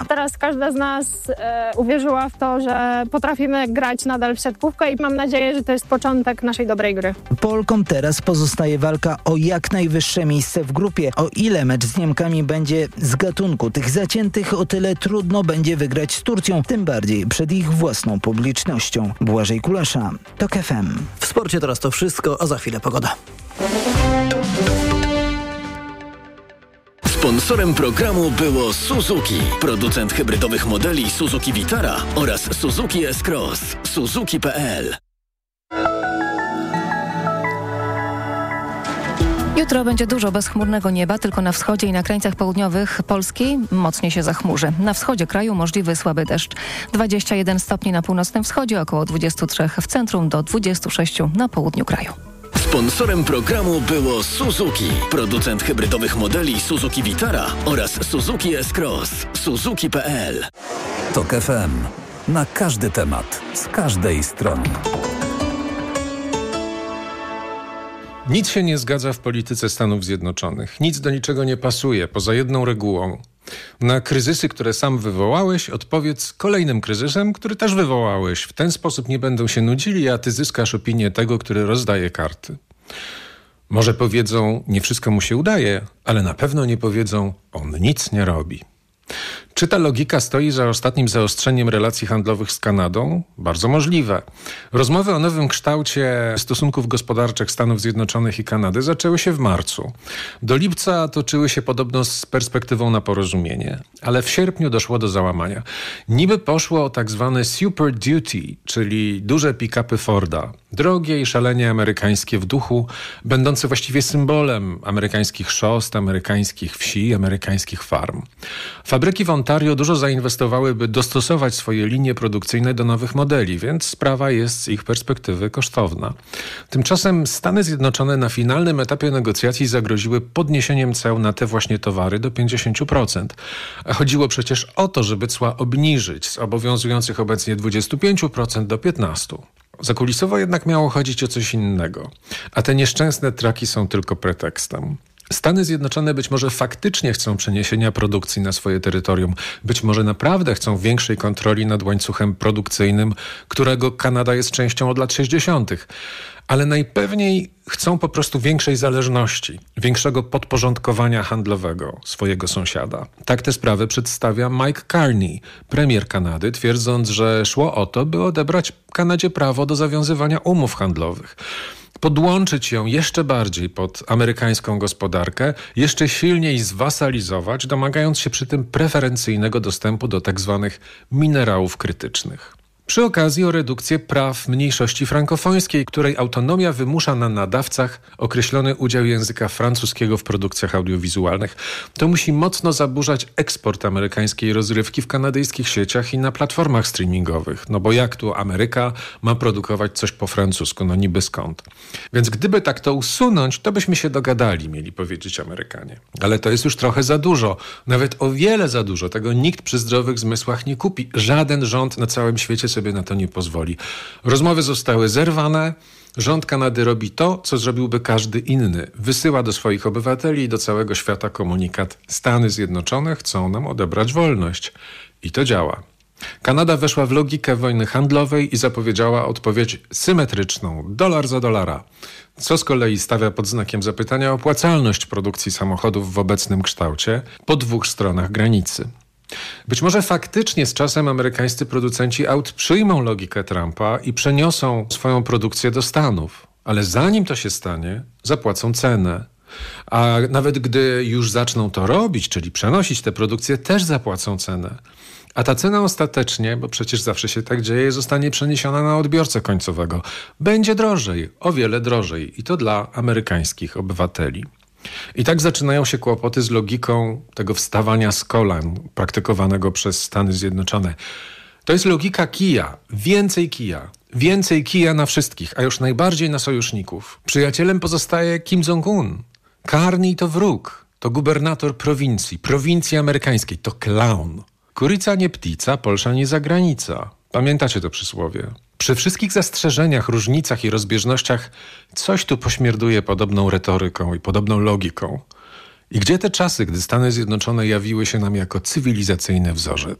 teraz każda z nas uwierzyła w to, że potrafimy grać nadal w siatkówkę i mam nadzieję, że to jest początek naszej dobrej gry. Polkom teraz pozostaje walka o jak najwyższe miejsce w grupie. O ile mecz z Niemkami będzie z gatunku tych zaciętych, o tyle trudno będzie wygrać z Turcją, tym bardziej przed ich własną publicznością. Błażej Kulasza, TOK FM. W sporcie teraz to wszystko, a za chwilę pogoda. Sponsorem programu było Suzuki, producent hybrydowych modeli Suzuki Vitara oraz Suzuki S-Cross. Suzuki.pl. Jutro będzie dużo bezchmurnego nieba, tylko na wschodzie i na krańcach południowych Polski mocniej się zachmurzy. Na wschodzie kraju możliwy słaby deszcz. 21 stopni na północnym wschodzie, około 23 w centrum, do 26 na południu kraju. Sponsorem programu było Suzuki, producent hybrydowych modeli Suzuki Vitara oraz Suzuki S-Cross. Suzuki.pl. TOK FM. Na każdy temat, z każdej strony. Nic się nie zgadza w polityce Stanów Zjednoczonych. Nic do niczego nie pasuje, poza jedną regułą. Na kryzysy, które sam wywołałeś, odpowiedz kolejnym kryzysem, który też wywołałeś. W ten sposób nie będą się nudzili, a ty zyskasz opinię tego, który rozdaje karty. Może powiedzą, nie wszystko mu się udaje, ale na pewno nie powiedzą, on nic nie robi. Czy ta logika stoi za ostatnim zaostrzeniem relacji handlowych z Kanadą? Bardzo możliwe. Rozmowy o nowym kształcie stosunków gospodarczych Stanów Zjednoczonych i Kanady zaczęły się w marcu. Do lipca toczyły się podobno z perspektywą na porozumienie, ale w sierpniu doszło do załamania. Niby poszło o tak zwane Super Duty, czyli duże pick-upy Forda. Drogie i szalenie amerykańskie w duchu, będące właściwie symbolem amerykańskich szosty, amerykańskich wsi, amerykańskich farm. Fabryki w Ontario dużo zainwestowały, by dostosować swoje linie produkcyjne do nowych modeli, więc sprawa jest z ich perspektywy kosztowna. Tymczasem Stany Zjednoczone na finalnym etapie negocjacji zagroziły podniesieniem ceł na te właśnie towary do 50%. A chodziło przecież o to, żeby cła obniżyć z obowiązujących obecnie 25% do 15%. Zakulisowo jednak miało chodzić o coś innego, a te nieszczęsne traki są tylko pretekstem. Stany Zjednoczone być może faktycznie chcą przeniesienia produkcji na swoje terytorium. Być może naprawdę chcą większej kontroli nad łańcuchem produkcyjnym, którego Kanada jest częścią od lat 60. Ale najpewniej chcą po prostu większej zależności, większego podporządkowania handlowego swojego sąsiada. Tak tę sprawę przedstawia Mike Carney, premier Kanady, twierdząc, że szło o to, by odebrać Kanadzie prawo do zawiązywania umów handlowych. Podłączyć ją jeszcze bardziej pod amerykańską gospodarkę, jeszcze silniej zwasalizować, domagając się przy tym preferencyjnego dostępu do tzw. minerałów krytycznych. Przy okazji o redukcję praw mniejszości frankofońskiej, której autonomia wymusza na nadawcach określony udział języka francuskiego w produkcjach audiowizualnych. To musi mocno zaburzać eksport amerykańskiej rozrywki w kanadyjskich sieciach i na platformach streamingowych. No bo jak tu Ameryka ma produkować coś po francusku? No niby skąd? Więc gdyby tak to usunąć, to byśmy się dogadali, mieli powiedzieć Amerykanie. Ale to jest już trochę za dużo. Nawet o wiele za dużo. Tego nikt przy zdrowych zmysłach nie kupi. Żaden rząd na całym świecie sobie na to nie pozwoli. Rozmowy zostały zerwane. Rząd Kanady robi to, co zrobiłby każdy inny. Wysyła do swoich obywateli i do całego świata komunikat: Stany Zjednoczone chcą nam odebrać wolność. I to działa. Kanada weszła w logikę wojny handlowej i zapowiedziała odpowiedź symetryczną, dolar za dolara, co z kolei stawia pod znakiem zapytania opłacalność produkcji samochodów w obecnym kształcie po dwóch stronach granicy. Być może faktycznie z czasem amerykańscy producenci aut przyjmą logikę Trumpa i przeniosą swoją produkcję do Stanów. Ale zanim to się stanie, zapłacą cenę. A nawet gdy już zaczną to robić, czyli przenosić tę produkcję, też zapłacą cenę. A ta cena ostatecznie, bo przecież zawsze się tak dzieje, zostanie przeniesiona na odbiorcę końcowego. Będzie drożej, o wiele drożej. I to dla amerykańskich obywateli. I tak zaczynają się kłopoty z logiką tego wstawania z kolan praktykowanego przez Stany Zjednoczone. To jest logika kija. Więcej kija na wszystkich, a już najbardziej na sojuszników. Przyjacielem pozostaje Kim Jong-un. Carney to wróg, to gubernator prowincji amerykańskiej, to klaun. Kuryca nie ptica, Polsza nie zagranica. Pamiętacie to przysłowie? Przy wszystkich zastrzeżeniach, różnicach i rozbieżnościach coś tu pośmierduje podobną retoryką i podobną logiką. I gdzie te czasy, gdy Stany Zjednoczone jawiły się nam jako cywilizacyjny wzorzec?